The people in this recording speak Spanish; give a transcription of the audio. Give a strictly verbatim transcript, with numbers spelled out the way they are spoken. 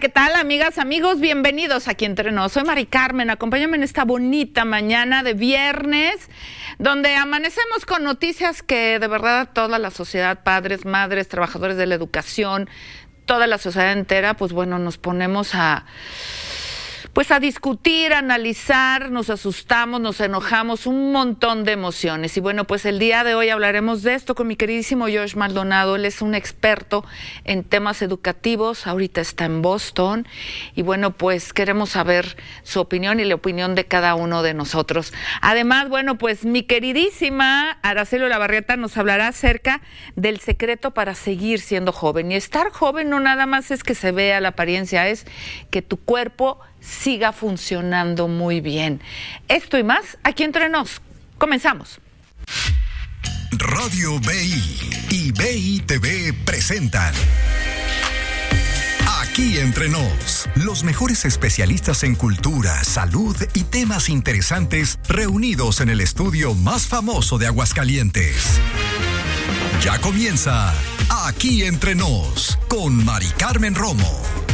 ¿qué tal, amigas, amigos? Bienvenidos aquí Entre Nos. Soy Mari Carmen, acompáñame en esta bonita mañana de viernes, donde amanecemos con noticias que de verdad toda la sociedad, padres, madres, trabajadores de la educación, toda la sociedad entera, pues bueno, nos ponemos a... Pues a discutir, a analizar, nos asustamos, nos enojamos, un montón de emociones. Y bueno, pues el día de hoy hablaremos de esto con mi queridísimo Josh Maldonado. Él es un experto en temas educativos, ahorita está en Boston. Y bueno, pues queremos saber su opinión y la opinión de cada uno de nosotros. Además, bueno, pues mi queridísima Araceli Olavarrieta nos hablará acerca del secreto para seguir siendo joven. Y estar joven no nada más es que se vea la apariencia, es que tu cuerpo siga funcionando muy bien. Esto y más, aquí Entre Nos. Comenzamos. Radio B I y B I T V presentan Aquí Entre Nos, los mejores especialistas en cultura, salud y temas interesantes reunidos en el estudio más famoso de Aguascalientes. Ya comienza Aquí Entre Nos con Mari Carmen Romo.